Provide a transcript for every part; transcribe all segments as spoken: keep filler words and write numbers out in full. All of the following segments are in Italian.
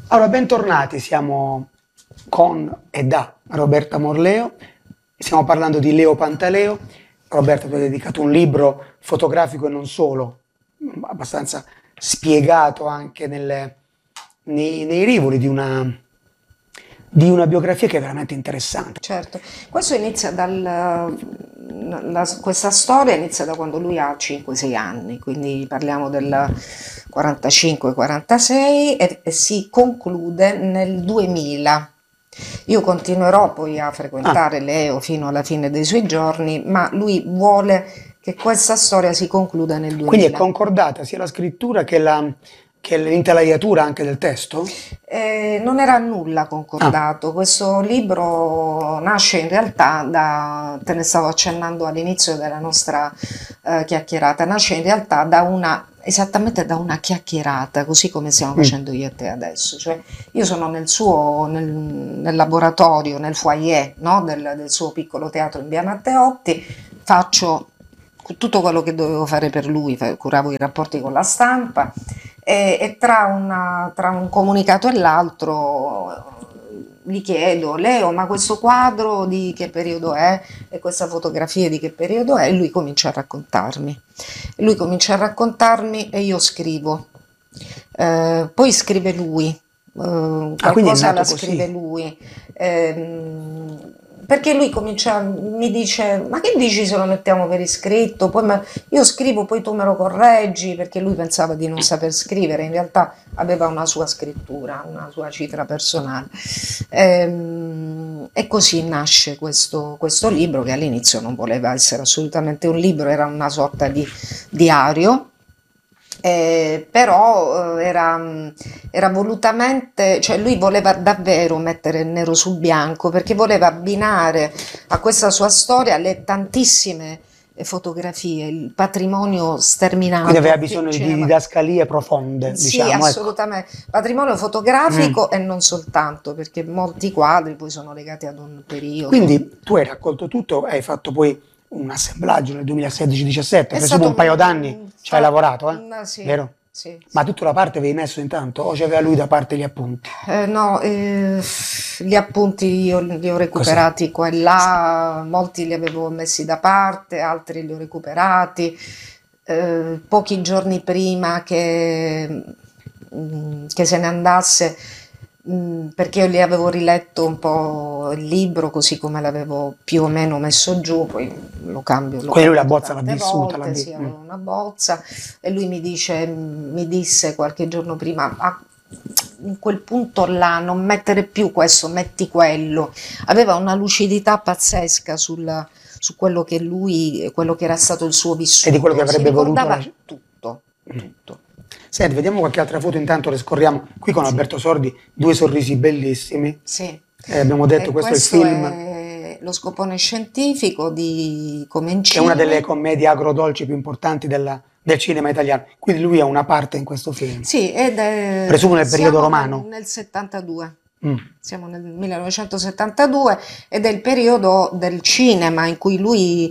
Allora, bentornati, siamo con e da Roberta Morleo, stiamo parlando di Leo Pantaleo. Roberta, tu hai dedicato un libro fotografico e non solo, abbastanza spiegato anche nelle- nei, nei rivoli di una, di una biografia che è veramente interessante. Certo, questo inizia dal, la- questa storia inizia da quando lui ha cinque sei anni, quindi parliamo del quarantacinque quarantasei e, e si conclude nel duemila. Io continuerò poi a Ah, frequentare Leo fino alla fine dei suoi giorni, ma lui vuole che questa storia si concluda nel quindi è duemila. concordata sia la scrittura che la- che l'intelaiatura anche del testo? Eh, non era nulla Ah, concordato, questo libro nasce in realtà da, te ne stavo accennando all'inizio della nostra eh, chiacchierata, nasce in realtà da una, esattamente da una chiacchierata, così come stiamo mm. facendo io e te adesso, cioè io sono nel suo, nel, nel laboratorio, nel foyer, no? del, del suo piccolo teatro in via Matteotti, faccio tutto quello che dovevo fare per lui, fa- curavo i rapporti con la stampa e, e tra, una- tra un comunicato e l'altro eh, gli chiedo, Leo, ma questo quadro di che periodo è e questa fotografia di che periodo è? E lui comincia a raccontarmi. Lui comincia a raccontarmi e io scrivo. Eh, poi scrive lui, eh, Ah, quindi è qualcosa la nato scrive così. lui. Ehm, perché lui comincia, mi dice, ma che dici se lo mettiamo per iscritto? Poi me- io scrivo, poi tu me lo correggi, perché lui pensava di non saper scrivere, in realtà aveva una sua scrittura, una sua cifra personale. Ehm, e così nasce questo, questo libro che all'inizio non voleva essere assolutamente un libro, era una sorta di diario. Eh, però eh, era, mh, era volutamente, cioè lui voleva davvero mettere il nero su bianco perché voleva abbinare a questa sua storia le tantissime eh, fotografie, il patrimonio Quindi aveva sterminato fi- bisogno di cinema. didascalie profonde, Sì, diciamo, ecco. assolutamente. Patrimonio Mm. fotografico e non soltanto, perché molti quadri poi sono legati ad un periodo. Quindi tu hai raccolto tutto e hai fatto poi un assemblaggio nel duemilasedici-diciassette, È presumo stato un paio d'anni un, ci hai fa- lavorato, eh? una- sì, Vero? sì, Ma sì. tutta la parte avevi messo intanto o c'aveva lui da parte gli appunti? Eh, no, eh, gli appunti io li ho Così. recuperati qua e là, molti li avevo messi da parte, altri li ho recuperati. Eh, pochi giorni prima che, mm, che se ne andasse, mm, perché io li avevo riletto un po' il libro così come l'avevo più o meno messo giù, poi lo cambio, l'ho Quindi lui la cambiato bozza l'ha tante vissuta, l'ha volte, vi- sì, mm. avevo una bozza e lui mi dice, mi disse qualche giorno prima, "Ah, in quel punto là non mettere più questo, metti quello." Aveva una lucidità pazzesca sul- su quello che lui, quello che era stato il suo E di quello che vissuto, si avrebbe voluto ricordava lasciare. tutto, tutto. Senti, vediamo qualche altra foto, intanto le scorriamo. Qui con Sì. Alberto Sordi, due sorrisi bellissimi. Sì, Eh, abbiamo detto, e questo è il questo film, è lo scopone scientifico di che è una delle Comencini. commedie agrodolci più importanti della- del cinema italiano. Quindi lui ha una parte in questo film. Sì, ed Presumo è, nel periodo siamo nel, romano. nel settantadue, Mm. siamo nel millenovecentosettantadue ed è il periodo del cinema in cui lui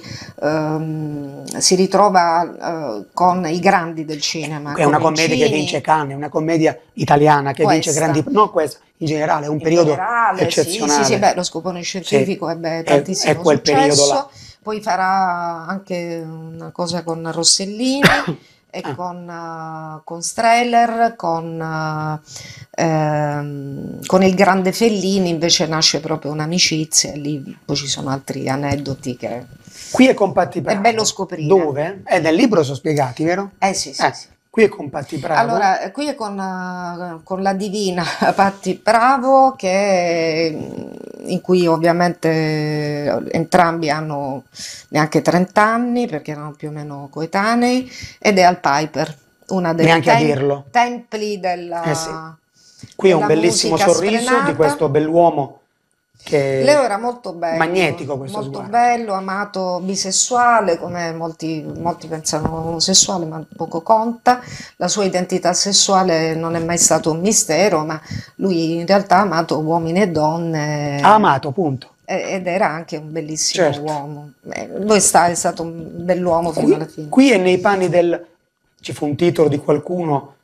ehm, si ritrova eh, con i grandi del cinema, È una commedia che vince Comencini, Cannes, è una commedia italiana che vince grandi... questa. No, questa, in generale, è un In periodo generale, sì, sì, sì, beh, eccezionale. lo scopone Sì, scientifico ebbe è, è tantissimo quel periodo là. successo, poi farà anche una cosa con Rossellini e Ah, con, eh, con Streller, con, eh, ehm, con il grande Fellini invece nasce proprio un'amicizia e lì poi ci sono altri aneddoti che qui è Compatti è bello Bravo. scoprire. Dove? Eh, nel libro sono spiegati, vero? Eh sì, sì, Eh, sì. qui è Compatti Bravo. Allora, eh, qui è con, eh, con la divina Patti Bravo, che, in cui ovviamente eh, entrambi hanno neanche trenta anni, perché erano più o meno coetanei, ed è al Piper, una dei Neanche a tem- dirlo. templi Eh sì. della, Qui è un della bellissimo musica sorriso di sfrenata. questo bell'uomo che Leo è era molto bello, magnetico questo molto sguardo. bello, amato, bisessuale, come molti, molti pensano omosessuale, ma poco conta. La sua identità sessuale non è mai stato un mistero, ma lui in realtà ha amato uomini e Ha donne amato, punto. eh, ed era anche un bellissimo Certo. uomo. Eh, Lui sta, è stato un bell'uomo fino alla Qui, fine. qui è nei panni del... Ci fu un titolo di qualcuno